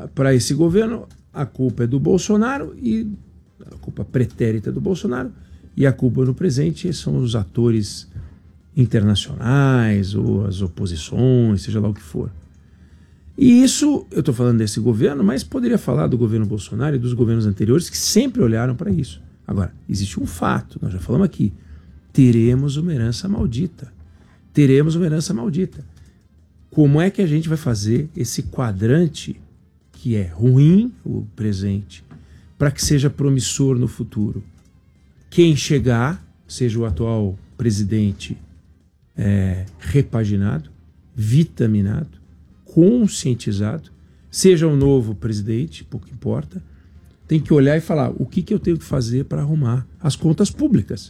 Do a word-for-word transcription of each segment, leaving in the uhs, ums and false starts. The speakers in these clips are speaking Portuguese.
para esse governo, a culpa é do Bolsonaro, e a culpa pretérita do Bolsonaro, e a culpa no presente são os atores internacionais ou as oposições, seja lá o que for. E isso, eu estou falando desse governo, mas poderia falar do governo Bolsonaro e dos governos anteriores que sempre olharam para isso. Agora, existe um fato, nós já falamos aqui, teremos uma herança maldita. Teremos uma herança maldita. Como é que a gente vai fazer esse quadrante que é ruim, o presente, para que seja promissor no futuro? Quem chegar, seja o atual presidente é, repaginado, vitaminado, conscientizado, seja um novo presidente, pouco importa, tem que olhar e falar o que, que eu tenho que fazer para arrumar as contas públicas.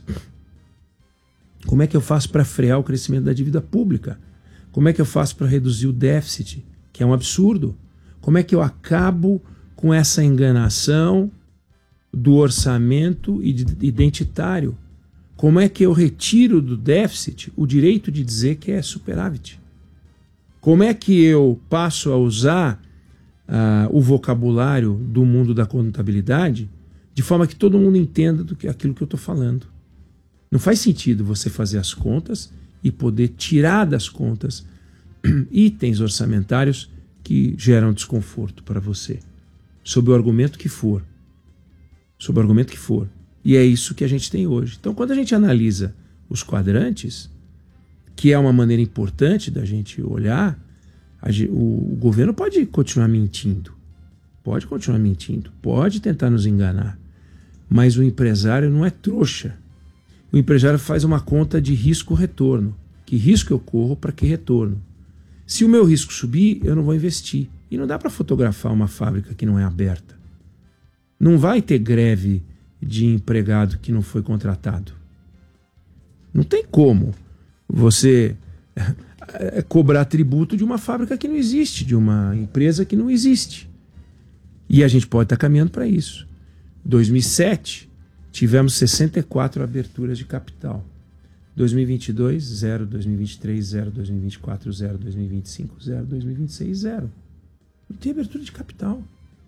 Como é que eu faço para frear o crescimento da dívida pública? Como é que eu faço para reduzir o déficit, que é um absurdo? Como é que eu acabo com essa enganação do orçamento identitário? Como é que eu retiro do déficit o direito de dizer que é superávit? Como é que eu passo a usar uh, o vocabulário do mundo da contabilidade de forma que todo mundo entenda do que, aquilo que eu estou falando? Não faz sentido você fazer as contas e poder tirar das contas itens orçamentários que geram desconforto para você, sob o argumento que for. Sob o argumento que for. E é isso que a gente tem hoje. Então, quando a gente analisa os quadrantes, que é uma maneira importante da gente olhar, a, o, o governo pode continuar mentindo, pode continuar mentindo, pode tentar nos enganar, mas o empresário não é trouxa. O empresário faz uma conta de risco-retorno. Que risco eu corro para que retorno? Se o meu risco subir, eu não vou investir. E não dá para fotografar uma fábrica que não é aberta. Não vai ter greve de empregado que não foi contratado. Não tem como você cobrar tributo de uma fábrica que não existe, de uma empresa que não existe. E a gente pode estar caminhando para isso. Em dois mil e sete, tivemos sessenta e quatro aberturas de capital. dois mil e vinte e dois, zero. dois mil e vinte e três, zero. dois mil e vinte e quatro, zero. dois mil e vinte e cinco, zero. dois mil e vinte e seis, zero. Não tem abertura de capital.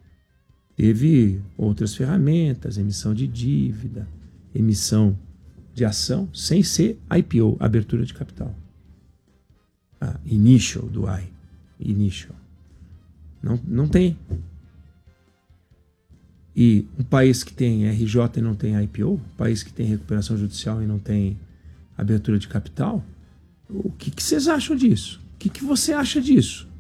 Teve outras ferramentas, emissão de dívida, emissão de ação, sem ser I P O, abertura de capital. Ah, initial do I. Initial. Não, não tem. E um país que tem R J e não tem I P O, um país que tem recuperação judicial e não tem abertura de capital, o que, que vocês acham disso? O que, que você acha disso?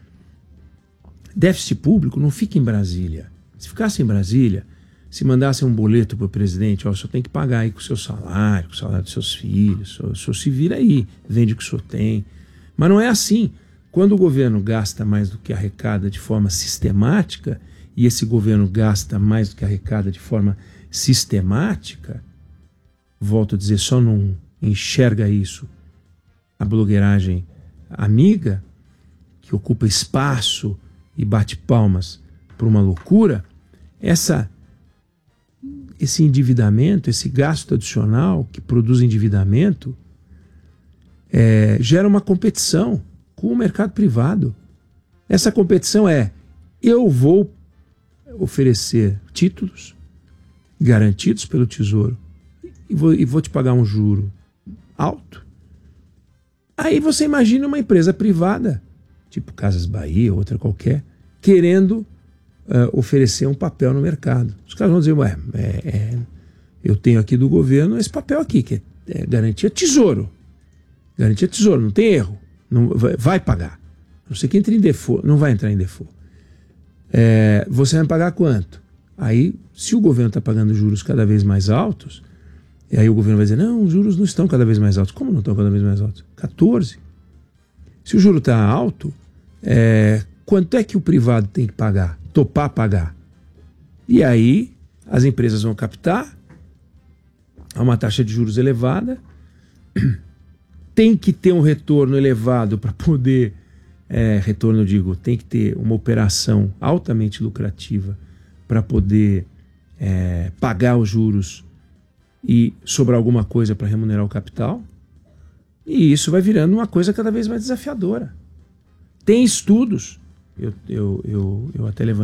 Déficit público não fica em Brasília. Se ficasse em Brasília, se mandasse um boleto para o presidente, ó, o senhor tem que pagar aí com o seu salário, com o salário dos seus filhos, o senhor se vira aí, vende o que o senhor tem. Mas não é assim. Quando o governo gasta mais do que arrecada de forma sistemática, e esse governo gasta mais do que arrecada de forma sistemática, volto a dizer, só não enxerga isso a blogueiragem amiga, que ocupa espaço e bate palmas por uma loucura, essa, esse endividamento, esse gasto adicional que produz endividamento, é, gera uma competição com o mercado privado. Essa competição é, eu vou oferecer títulos garantidos pelo Tesouro e vou, e vou te pagar um juro alto. Aí você imagina uma empresa privada, tipo Casas Bahia, outra qualquer, querendo uh, oferecer um papel no mercado. Os caras vão dizer, ué, é, é, eu tenho aqui do governo esse papel aqui, que é, é garantia Tesouro. Garantia Tesouro, não tem erro. Não, vai, vai pagar. Não sei que entre em default, não vai entrar em default. É, você vai pagar quanto? Aí, se o governo está pagando juros cada vez mais altos, e aí o governo vai dizer, não, os juros não estão cada vez mais altos. Como não estão cada vez mais altos? quatorze. Se o juro está alto, é, quanto é que o privado tem que pagar? Topar pagar. E aí, as empresas vão captar a uma taxa de juros elevada, tem que ter um retorno elevado para poder, é, retorno eu digo, tem que ter uma operação altamente lucrativa para poder é, pagar os juros e sobrar alguma coisa para remunerar o capital. E isso vai virando uma coisa cada vez mais desafiadora. Tem estudos, eu, eu, eu, eu até levantei